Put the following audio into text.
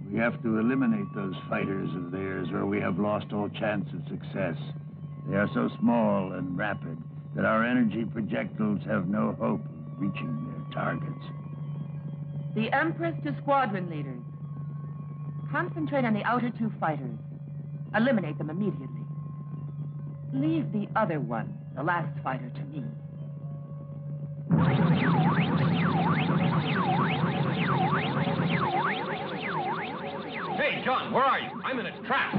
We have to eliminate those fighters of theirs, or we have lost all chance of success. They are so small and rapid that our energy projectiles have no hope of reaching their targets. The Empress to squadron leaders. Concentrate on the outer two fighters. Eliminate them immediately. Leave the other one, the last fighter, to me. Hey, John, where are you? I'm in a trap.